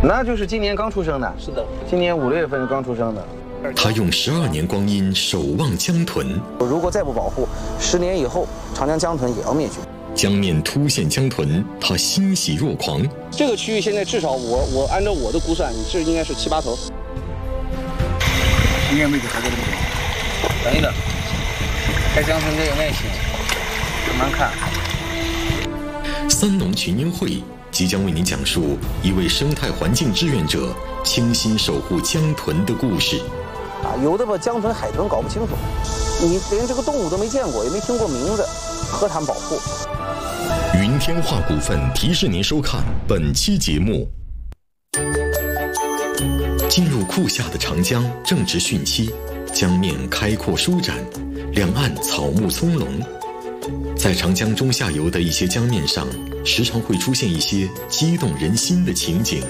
那就是今年刚出生的。 是的， 今年5、6月份刚出生的。 他用12年光阴守望江豚。 如果再不保护，10年以后长江江豚也要灭绝。 江面突现江豚，他欣喜若狂。 这个区域现在至少我按照我的估算，这应该是7、8头。 今年位置还在这个地方。等一等，看江豚这个外形，慢慢看。 三农群英会即将为您讲述一位生态环境志愿者倾心守护江豚的故事。 有的把江豚、海豚搞不清楚，你连这个动物都没见过，也没听过名字，何谈保护？ 云天化股份提示您收看本期节目。进入酷夏的长江正值汛期，江面开阔舒展，两岸草木葱茏。在长江中下游的一些江面上，时常会出现一些激动人心的情景。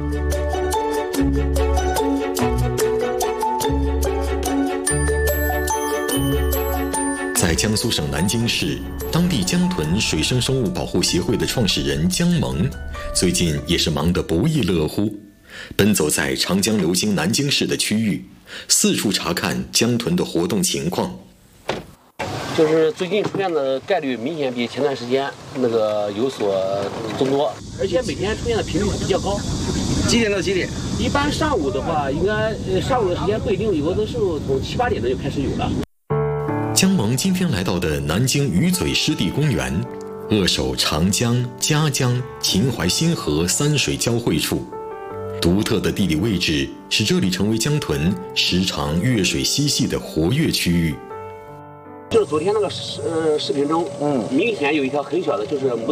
在江苏省南京市，当地江豚水生生物保护协会的创始人江萌，最近也是忙得不亦乐乎，奔走在长江流经南京市的区域，四处查看江豚的活动情况。 就是最近出现的概率明显比前段时间有所增多，而且每天出现的频率比较高。 几点到几点？ 一般上午的话，应该上午的时间不一定，有的时候从7、8点钟就开始有了。 江萌今天来到的南京鱼嘴湿地公园，扼守长江、嘉江、秦淮新河3水交汇处，独特的地理位置使这里成为江豚时常跃水嬉戏的活跃区域。 就是昨天那个视频中，明显有一条很小的，就是